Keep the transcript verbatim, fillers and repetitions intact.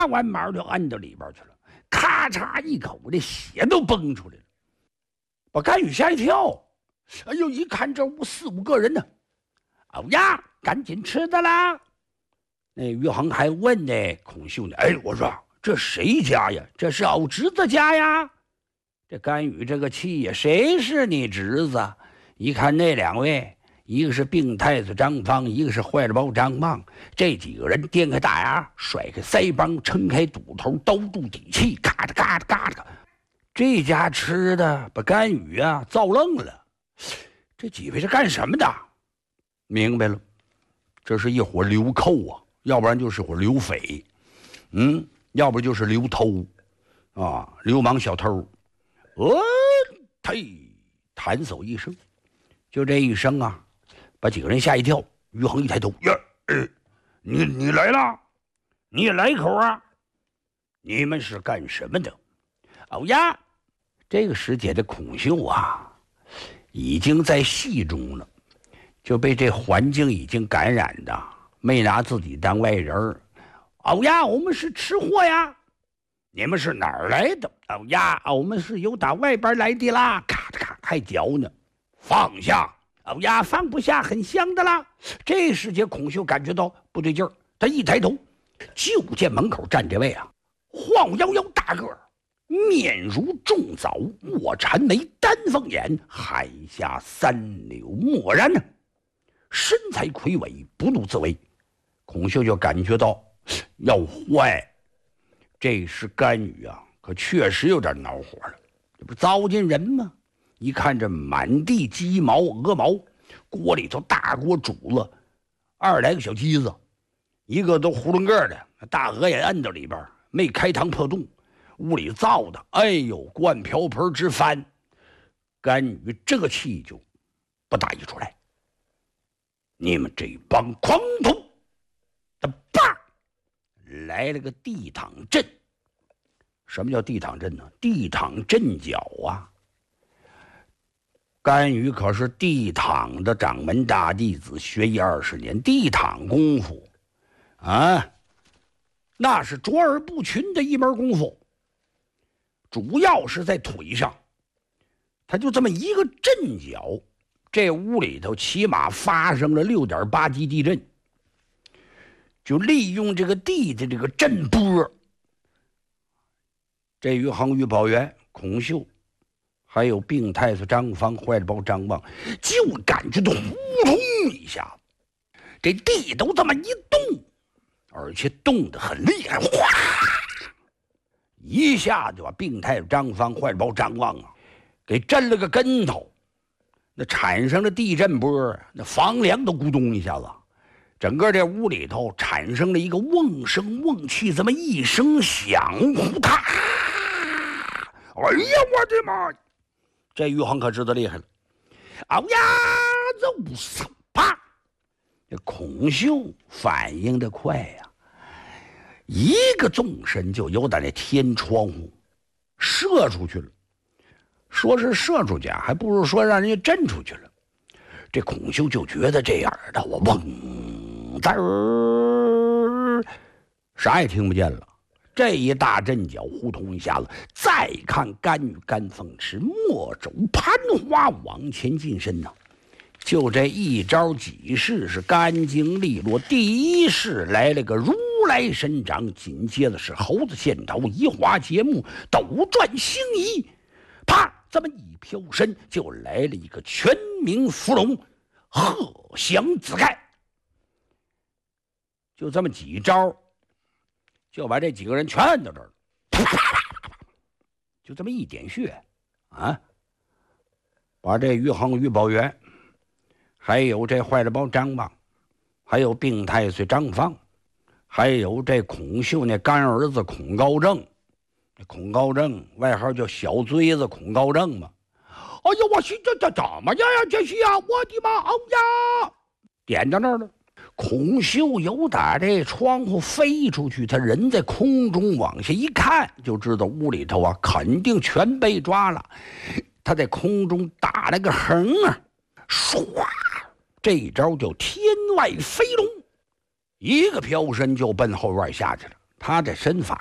完毛就摁到里边去了，咔嚓一口，这血都崩出来了，把甘宇吓一跳。哎呦，一看这屋四五个人呢，哦呀，赶紧吃的啦！那于恒还问呢孔秀呢，哎，我说这谁家呀？这是我侄子家呀。这甘宇这个气呀，谁是你侄子？一看那两位，一个是病太子张方，一个是坏了包张望，这几个人颠开大牙，甩开腮帮，撑开肚头，兜住底气，嘎哒嘎哒嘎哒。这家吃的把甘宇啊造愣了，这几位是干什么的？明白了，这是一伙流寇啊，要不然就是伙流匪，嗯，要不就是流偷啊，流氓小偷。哦，呸！弹手一声，就这一声啊，把几个人吓一跳。于恒一抬头，呀，呃，你你来了，你也来一口啊？你们是干什么的？哦呀，这个时节的孔秀啊，已经在戏中了，就被这环境已经感染的，没拿自己当外人。哦呀，我们是吃货呀。你们是哪儿来的？哦呀，我们是由打外边来的啦！咔嚓咔还嚼呢，放下！哦呀，放不下，很香的啦。这时节，孔秀感觉到不对劲儿，他一抬头，就见门口站这位啊，晃腰腰大个儿，面如重枣，卧蚕眉，丹凤眼，海下三柳漠然呢，身材魁伟，不怒自威。孔秀就感觉到要坏。这是甘宇啊，可确实有点恼火了。这不糟践人吗？一看这满地鸡毛鹅毛，锅里头大锅煮了二十来个小鸡子，一个都囫囵个的，大鹅也摁到里边，没开膛破洞。屋里造的，哎呦，灌瓢盆直翻。甘宇这个气就不打一出来。你们这帮狂徒！他叭！来了个地躺阵。什么叫地躺阵呢？地躺阵脚啊！甘宇可是地躺的掌门大弟子，学艺二十年，地躺功夫啊，那是卓尔不群的一门功夫。主要是在腿上，他就这么一个阵脚，这屋里头起码发生了六点八级地震。就利用这个地的这个震波，这于恒、于宝元、孔秀，还有病太子张方、坏了包张望，就感觉到呼通一下，这地都这么一动，而且动得很厉害，哗，一下就把病太子张方、坏了包张望啊，给震了个跟头，那产生了地震波，那房梁都咕咚一下子。整个这屋里头产生了一个瓮声瓮气这么一声响，呼嗒！哎呀，我的妈！这于恒可知道厉害了。哎呀，肉上啪！这孔秀反应的快呀、啊，一个纵身就由打那天窗户射出去了。说是射出去，还不如说让人家震出去了。这孔秀就觉得这样的，我嗡。滋儿，啥也听不见了。这一大阵脚，呼通一下子。再看甘宇、甘凤池，墨肘攀花往前进身呐。就这一招几式是干净利落。第一式来了个如来神掌，紧接着是猴子线头，移花接木，斗转星移，啪，这么一飘身，就来了一个全民伏龙，鹤翔紫盖。就这么几招，就把这几个人全摁到这儿了，就这么一点穴啊，把这于恒、于宝元，还有这坏了包张望，还有病太岁张方，还有这孔秀那干儿子孔高正，孔高正外号叫小锥子孔高正嘛。哎呀，我是这这怎么样呀？这是呀，我的妈！哦呀，点到那儿了。孔秀由打这窗户飞出去，他人在空中往下一看，就知道屋里头啊肯定全被抓了。他在空中打了个横啊，唰，这一招叫天外飞龙，一个飘身就奔后院下去了。 他这身法